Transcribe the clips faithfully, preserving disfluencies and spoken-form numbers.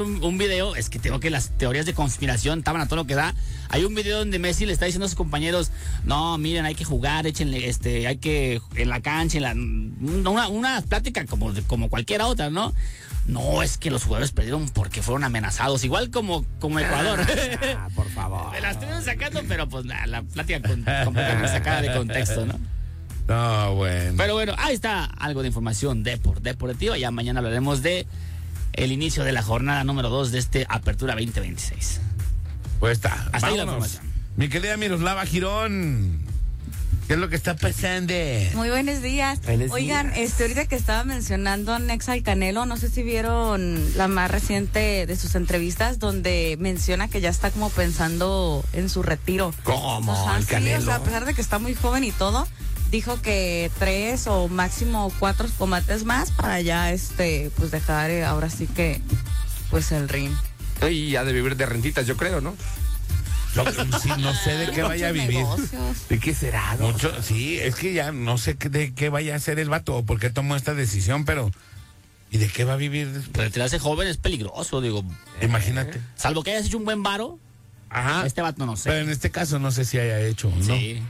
Un, un video, es que tengo que las teorías de conspiración estaban a todo lo que da. Hay un video donde Messi le está diciendo a sus compañeros, no, miren, hay que jugar, échenle, este, hay que, en la cancha, en la, una, una plática como, como cualquier otra, ¿no? No, es que los jugadores perdieron porque fueron amenazados, igual como, como Ecuador. Ah, por favor. Me la estuvieron sacando, pero pues nada, la plática con, completamente sacada de contexto, ¿no? No, bueno. Pero bueno, ahí está algo de información depor, deportiva. Ya mañana hablaremos de el inicio de la jornada número dos de este Apertura veinte veintiséis. Pues está. Hasta ahí la Vámonos. información. Mi querida Miroslava Girón, ¿qué es lo que está pasando? Muy buenos días. Buenos Oigan, días. este ahorita que estaba mencionando a Nexa y Canelo, no sé si vieron la más reciente de sus entrevistas donde menciona que ya está como pensando en su retiro. ¿Cómo? Ajá, El sí, Canelo. o sea, a pesar de que está muy joven y todo, dijo que tres o máximo cuatro combates más para ya este pues dejar eh, ahora sí que pues el ring. Y ha de vivir de rentitas, yo creo, ¿no? Yo, sí, no sé de qué vaya a Muchos vivir. negocios. ¿De qué será? No? Mucho, sí, es que ya no sé qué- de qué vaya a hacer el vato o por qué tomó esta decisión, pero ¿y de qué va a vivir después? Retirarse joven es peligroso, digo. Imagínate. Salvo que hayas hecho un buen varo, Ajá. este vato no sé. Pero en este caso no sé si haya hecho o no. Sí.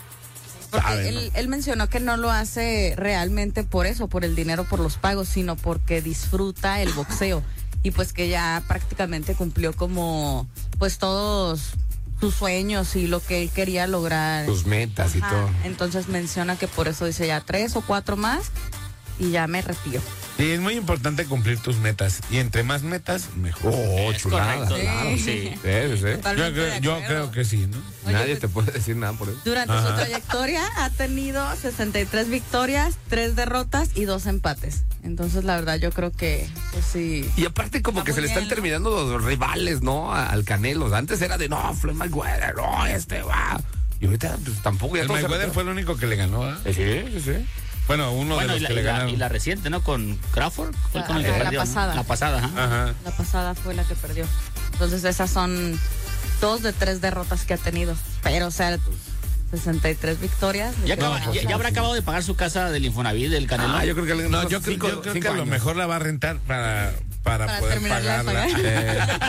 Porque Sabe, él, él mencionó que no lo hace realmente por eso, por el dinero, por los pagos, sino porque disfruta el boxeo. Y pues que ya prácticamente cumplió como pues todos sus sueños y lo que él quería lograr. Sus metas y Ajá. todo. Entonces menciona que por eso dice ya tres o cuatro más y ya me retiro. Sí, es muy importante cumplir tus metas. Y entre más metas, mejor. Oh, Es chulada. correcto, Claro. sí. Sí, sí, sí. Yo, Totalmente creo, de yo acuerdo. creo que sí, ¿no? Oye, Nadie pues, te puede decir nada por eso. durante su Ajá. trayectoria ha tenido sesenta y tres victorias, tres derrotas y dos empates. Entonces la verdad yo creo que pues sí. Y aparte como Está que se muy le están bien, ¿no? terminando los rivales, ¿no? A- Al Canelo. Antes era de, no, Floyd Mayweather, no, este va. Y ahorita pues, tampoco ya El todos se Mayweather retiraron. fue el único que le ganó, ¿eh? Sí, sí, sí. Bueno, uno Bueno, de y los la, que le y la- ganaron. y la reciente, ¿no? Con Crawford. Fue La- con el que la perdió, ¿no? pasada. La pasada, ajá. Ajá. La pasada fue la que perdió. Entonces esas son dos de tres derrotas que ha tenido. Pero, o sea, sesenta y tres victorias. Ya, de acaba- tres ya- ya habrá derrotas. acabado de pagar su casa del Infonavit, del Canelo. Ah, yo creo que le- No, unos yo creo, cinco- yo creo cinco que a lo años. mejor la va a rentar para, para, Para poder terminarla de pagarla.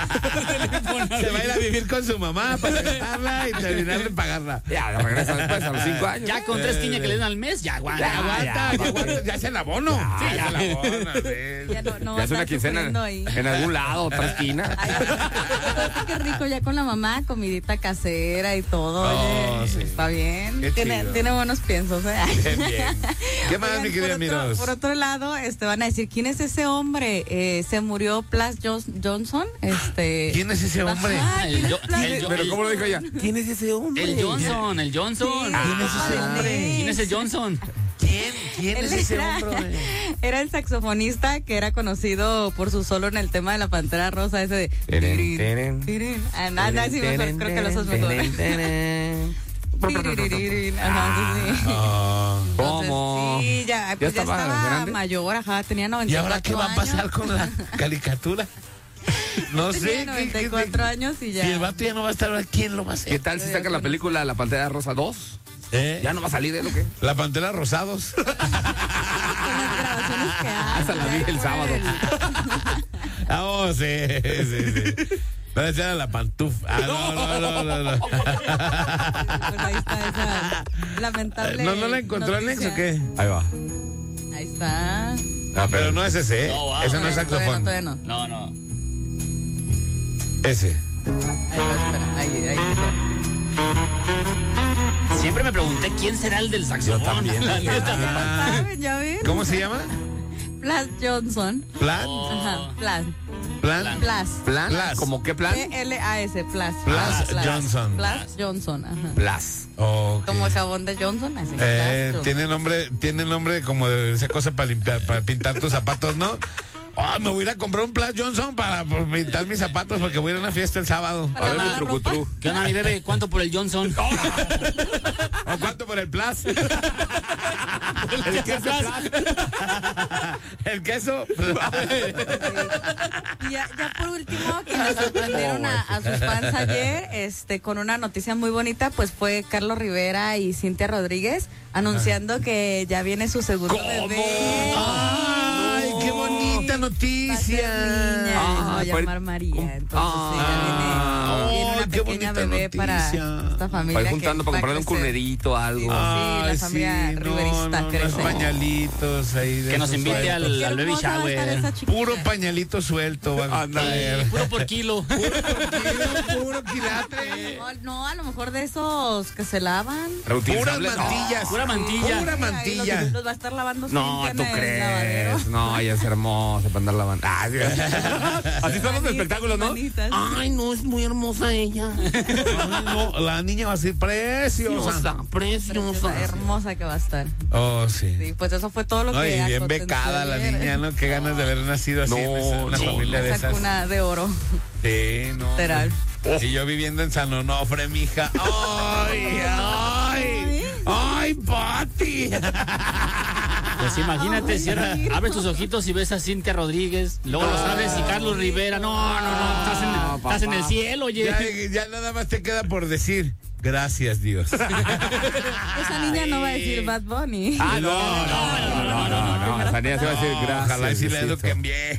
pagar. Eh, se va a ir a vivir con su mamá para rentarla y terminar de pagarla. Ya, regresa después a los cinco años. Ya con tres quiñas que le den al mes, ya aguanta. Ya aguanta, ya, aguanta, ya se la abono. Ya, Sí, ya. ya se la abona, sí. Ya no, no va Ya a es una estar quincena sufriendo ahí. en algún lado, otra esquina. Ay, qué rico, ya con la mamá, comidita casera y todo. Oh, oye, sí. Está bien. Qué Tiene, chido. tiene buenos piensos, ¿eh? Bien, bien. ¿Qué más, Oigan, mi querida por otro, Miros? por otro lado, este, van a decir, ¿quién es ese hombre? Eh, se murió Plas Jos- Johnson. Este, ¿Quién es ese hombre? Ajá, El ¿quién Jo- es Plas el Jo- Pero ¿cómo lo dijo ella? Johnson? ¿Quién es ese hombre? El Johnson, el Johnson. Sí, ¿Quién es ese papá de hombre? Ness. ¿Quién es el Johnson? ¿Quién? ¿Quién Él es ese era, hombre? era el saxofonista que era conocido por su solo en el tema de la Pantera Rosa, ese de... Teren, teren. Tirin. Ah, no, no, sí, mejor, creo que lo sos mejor. Tiriririn. Ajá, sí, sí. Ah. Entonces, ¿Cómo? Sí, ya, pues ya estaba estaba, grande? mayor, ajá, tenía noventa ¿Y y cuatro ahora qué va a años. pasar con la caricatura? No sé. Tenía ¿qué- noventa y qué- cuatro años y ya. Si el vato ya no va a estar ahora, ¿quién lo va a hacer? ¿Qué tal si sacan la película La Pantera Rosa dos? ¿Eh? ¿Ya no va a salir de lo que? La Pantera Rosados. Con las grabaciones que hace. Esa la vi el por sábado. Ah, oh, sí, sí, sí. No, esa era la pantufla. Ah, no, no, no, no, no. Bueno, ahí está esa lamentable. ¿No, no la encontró el noticia. Nex o qué? Ahí va. Ahí está. Ah, pero no es ese, ¿eh? No, wow. Ese no es Todavía saxofón. Todavía no, No, no. Ese. todavía no. Ahí va, espera. Ahí, ahí está. Siempre me pregunté quién será el del saxofón. Yo también. La neta. Ah, ¿Saben? ¿Ya ven? ¿Cómo se llama? Plas Johnson. ¿Plan? Oh. Ajá, Plas. ¿Plan? Plas. ¿Plan? Plas. ¿Cómo qué plan? P L A S, Plas. Plas Johnson. Plas Johnson, ajá. Plas. Ok. Como el jabón de Johnson, así. Eh, Plas Johnson. tiene nombre, tiene nombre como de esa cosa para limpiar, para pintar tus zapatos, ¿no? Ah, me voy a ir a comprar un Plas Johnson para pues, pintar mis zapatos porque voy a ir a una fiesta el sábado. Para A ver, mi lavar ropa. trucutru. ¿Qué onda, mi bebé? ¿Cuánto por el Johnson? ¿O cuánto por el Plas? El queso Plas. El queso Plas. Y ya, ya por último, quienes sorprendieron a, a sus fans ayer este, con una noticia muy bonita, pues fue Carlos Rivera y Cintia Rodríguez anunciando que ya viene su segundo ¿Cómo? bebé. ¡Ay, qué bonita noticia. Niña, se va a Ay, llamar pues- María. Entonces Ah, ella viene, viene una ay, qué pequeña bonita bebé para noticia. esta familia. Para ir juntando, que para va a comprarle un crecer. curnerito, algo. Sí, la Ay, familia sí, riverista no, no, crece. unos pañalitos ahí. de Que nos esos invite sueltos. al, Qué al baby hermosa va a estar shower. esa chiquita. Puro pañalito suelto va a Anda. traer. Puro por kilo. Puro, puro quilatre. No, no, a lo mejor de esos que se lavan. Puras Reutilizable, no. mantillas. Pura mantilla. Pura Ahí mantilla. Los, los va a estar lavando No, siempre tú en el lavadero. crees. No, ella es hermosa para andar lavando. Ah, sí. Así son los Manitas, espectáculos, ¿no? manitas. Ay, no, es muy hermosa ella. Ay, no, la niña va a ser preciosa. Preciosa, Preciosa, hermosa que va a estar. Oh, sí. Sí, pues eso fue todo lo que Ay, bien aconteció becada la ayer. niña, ¿no? Qué ganas de haber nacido así No, en esa- una sí. familia de Esa esas. cuna de oro. Sí, no. Literal. Y yo viviendo en San Onofre, mija. ¡Ay, ay! ¡Ay, Pati! Pues imagínate, cierra, abres tus ojitos y ves a Cintia Rodríguez, luego los abres y Carlos Rivera. No, no, no, estás en, el- estás en el cielo, oye. Ya, ya nada más te queda por decir, gracias, Dios. Esa niña no va a decir Bad Bunny. Ah, no, no, no, no, no, no. Esa niña se va a decir gracias. Ojalá y si le Diosito. eduquen bien.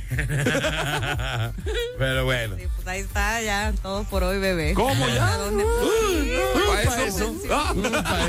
Pero bueno. Sí, pues ahí está, ya todo por hoy, bebé. ¿Cómo ya? ¿A dónde? ¿Para eso? Ah. Para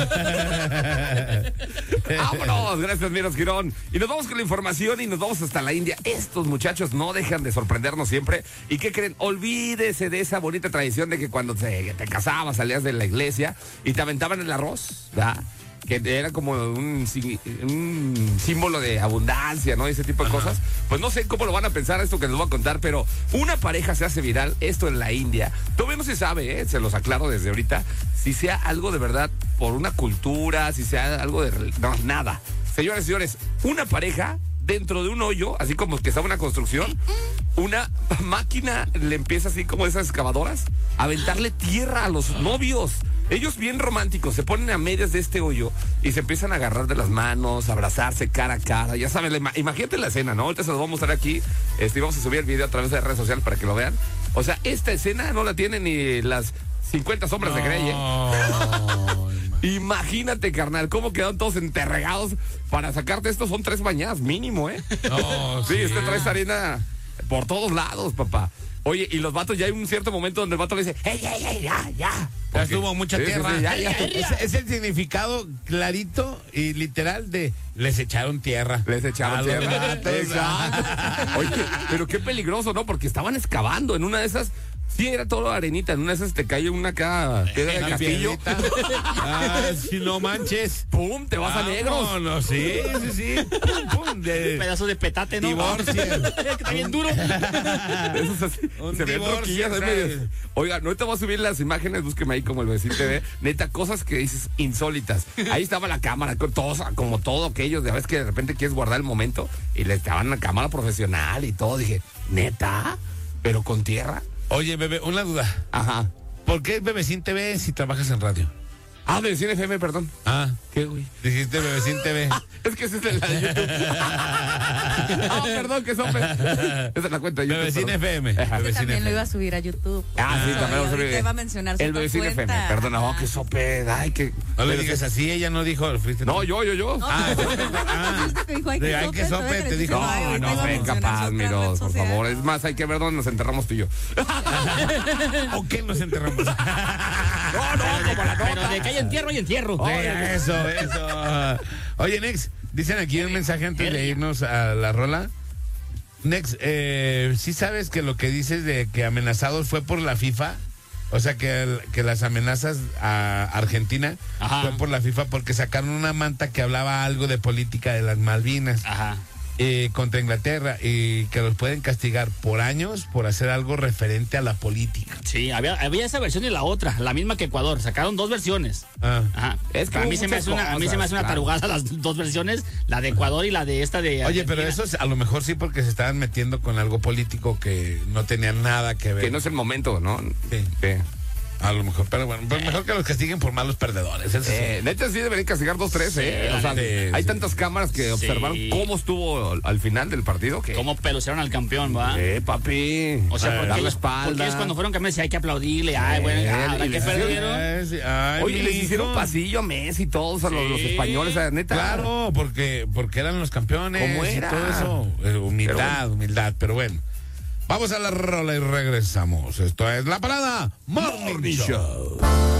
eso. Vámonos, gracias Miros Girón. Y nos vamos con la información y nos vamos hasta la India. Estos muchachos no dejan de sorprendernos siempre. ¿Y qué creen? Olvídese de esa bonita tradición de que cuando te, te casabas, salías de la iglesia y te aventaban el arroz, ¿verdad? Que era como un, sí- un símbolo de abundancia, ¿no? Ese tipo de cosas. Pues no sé cómo lo van a pensar esto que les voy a contar, pero una pareja se hace viral, esto en la India. Todavía no se sabe, ¿eh? Se los aclaro desde ahorita, si sea algo de verdad por una cultura, si sea algo de... rel- No, nada. Señores y señores, una pareja dentro de un hoyo, así como que está una construcción, una máquina le empieza así como esas excavadoras a aventarle tierra a los novios. Ellos bien románticos, se ponen a medias de este hoyo y se empiezan a agarrar de las manos, a abrazarse cara a cara. Ya saben, la ima- imagínate la escena, ¿no? Ahorita se los voy a mostrar aquí. Este, y vamos a subir el video a través de redes sociales para que lo vean. O sea, esta escena no la tienen ni las cincuenta sombras de Grey, ¿eh? Ay, Imagínate, carnal, cómo quedaron todos enterregados para sacarte esto. Son tres bañadas mínimo, ¿eh? no, Sí, este traes arena por todos lados, papá. Oye, y los vatos, ya hay un cierto momento donde el vato le dice, ¡ey, ey, ey, ya, ya! Ya Porque- estuvo mucha Sí, sí, tierra. sí, ya, ya. Es, es el significado clarito y literal de les echaron tierra. Les echaron A los tierra. vatos. Exacto. Oye, pero qué peligroso, ¿no? Porque estaban excavando en una de esas. Sí, era todo arenita. En una de esas te cae una acá piedra de Una castillo. piedrita. Ah, si no manches. ¡Pum! Te vas a negros. No, no, sí, sí, sí. Pum, pum, de Pedazo de petate, ¿no? divorcio. Que está bien duro. Esos así, Un se ven divorcio, troquillas ahí ¿sabes? medio. Oiga, no te voy a subir las imágenes, búsqueme ahí como el vecino T V. Neta, cosas que dices insólitas. Ahí estaba la cámara, con todos, como todo aquello, de vez que de repente quieres guardar el momento y le estaban la cámara profesional y todo. Dije, ¿neta? ¿Pero con tierra? Oye, bebé, una duda. Ajá. ¿Por qué Bebecín T V si trabajas en radio? Ah, de Cine F M, perdón. Ah, ¿Qué, güey? dijiste Bebecín T V. Es que ese es el de YouTube. Ah, perdón, que sope. Esa es la cuenta de YouTube. Bebecín perdón. F M. Ajá. Ese Bebecín también lo F M. iba a subir a YouTube. Ah, sí, Eso, también y lo subí. ahorita iba a mencionar su El otra vecino F M, cuenta. perdona, oh, Ajá. que sope. Ay, que. No le pero digas sí. así, ella no dijo, fuiste No, tú. yo, yo, yo. No, Ah, pues, ah. te dijo, "Ay, De, qué "Ay, qué sope", sope", todavía te le dijo, dijiste, "Ay, No, ahorita no, iba a ven mencionar capaz, su otra Miros, red por social". favor. Es más, hay que ver dónde nos enterramos tú y yo. ¿O qué nos enterramos? No, no, como la Pero de que hay entierro, hay entierro. Sí, eso, eso. Oye, Nex, dicen aquí un mensaje antes de irnos a la rola. Nex, eh, ¿sí sabes que lo que dices de que amenazados fue por la FIFA? O sea, que, el- que las amenazas a Argentina Ajá. fue por la FIFA porque sacaron una manta que hablaba algo de política de las Malvinas Ajá. eh, contra Inglaterra y que los pueden castigar por años por hacer algo referente a la política. Sí, había, había esa versión y la otra, la misma que Ecuador. Sacaron dos versiones. Ah. Ajá. Es que a hubo mí se me muchas hace una, a mí se me cosas, hace una claro. tarugada las dos versiones, la de Ecuador y la de esta de Oye, pero Argentina. eso es- a lo mejor sí porque se estaban metiendo con algo político que no tenía nada que ver. Que no es el momento, ¿no? Sí. Sí. A lo mejor, pero bueno, pues mejor que los castiguen por malos perdedores. Eso sí. Eh, neta sí deberían castigar dos tres, ¿eh? Sí, o sea, sí, hay sí. tantas cámaras que observaron Sí. cómo estuvo al final del partido. Que... ¿Cómo pelucearon al campeón, va? Eh, papi. O sea, Para porque dar la ellos, espalda. porque ellos cuando fueron campeones, sí, hay que aplaudirle. Ay, bueno, Eh, ahora y que les hicieron- perdieron. Eh, sí. Ay, Oye, mi les hicieron hijo. pasillo a Messi y todos a los, Sí. los españoles, a neta. Claro, porque, porque eran los campeones ¿Cómo y era? todo eso. Eh, Humildad, Pero humildad, pero bueno. Vamos a la rola y regresamos. Esto es La Parada Morning, Morning Show. Show.